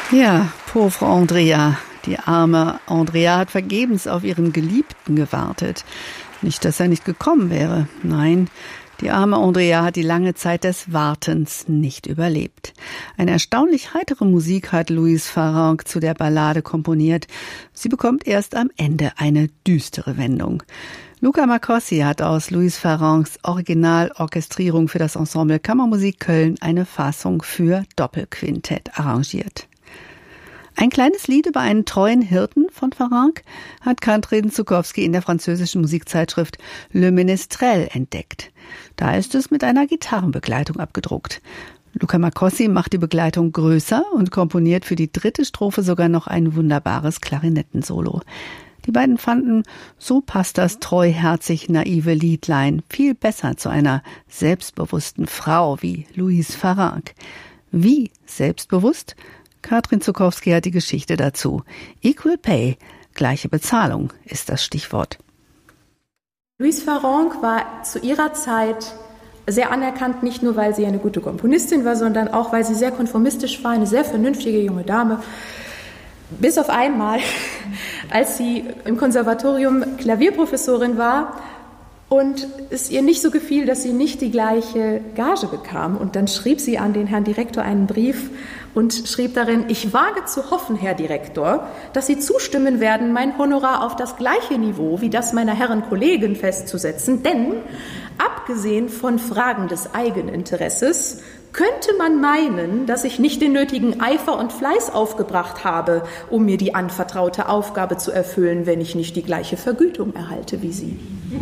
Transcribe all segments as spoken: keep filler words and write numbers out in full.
Ja, pauvre Andrea. Die arme Andrea hat vergebens auf ihren Geliebten gewartet. Nicht, dass er nicht gekommen wäre. Nein, die arme Andrea hat die lange Zeit des Wartens nicht überlebt. Eine erstaunlich heitere Musik hat Louise Farrenc zu der Ballade komponiert. Sie bekommt erst am Ende eine düstere Wendung. Luca Marcossi hat aus Louise Farrencs Originalorchestrierung für das Ensemble Kammermusik Köln eine Fassung für Doppelquintett arrangiert. Ein kleines Lied über einen treuen Hirten von Farrenc hat Katrin Żukowski in der französischen Musikzeitschrift Le Ménestrel entdeckt. Da ist es mit einer Gitarrenbegleitung abgedruckt. Luca Marcossi macht die Begleitung größer und komponiert für die dritte Strophe sogar noch ein wunderbares Klarinettensolo. Die beiden fanden, so passt das treuherzig naive Liedlein viel besser zu einer selbstbewussten Frau wie Louise Farrenc. Wie selbstbewusst? Katrin Żukowski hat die Geschichte dazu. Equal Pay, gleiche Bezahlung, ist das Stichwort. Louise Farrenc war zu ihrer Zeit sehr anerkannt, nicht nur, weil sie eine gute Komponistin war, sondern auch, weil sie sehr konformistisch war, eine sehr vernünftige junge Dame. Bis auf einmal, als sie im Konservatorium Klavierprofessorin war und es ihr nicht so gefiel, dass sie nicht die gleiche Gage bekam. Und dann schrieb sie an den Herrn Direktor einen Brief und schrieb darin: Ich wage zu hoffen, Herr Direktor, dass Sie zustimmen werden, mein Honorar auf das gleiche Niveau wie das meiner Herren Kollegen festzusetzen, denn abgesehen von Fragen des Eigeninteresses könnte man meinen, dass ich nicht den nötigen Eifer und Fleiß aufgebracht habe, um mir die anvertraute Aufgabe zu erfüllen, wenn ich nicht die gleiche Vergütung erhalte wie Sie.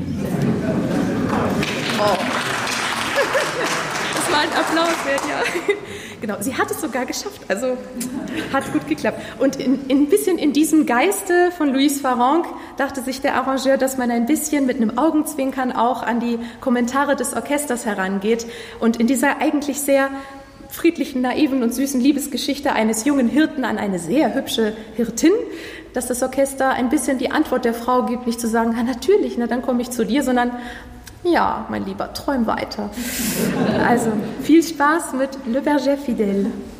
Oh. Das war ein Applaus wert, ja. Genau, sie hat es sogar geschafft, also hat gut geklappt. Und in, in, ein bisschen in diesem Geiste von Louise Farrenc dachte sich der Arrangeur, dass man ein bisschen mit einem Augenzwinkern auch an die Kommentare des Orchesters herangeht und in dieser eigentlich sehr friedlichen, naiven und süßen Liebesgeschichte eines jungen Hirten an eine sehr hübsche Hirtin, dass das Orchester ein bisschen die Antwort der Frau gibt, nicht zu sagen, na natürlich, na dann komme ich zu dir, sondern ja, mein Lieber, träum weiter. Also viel Spaß mit Le Berger Fidèle.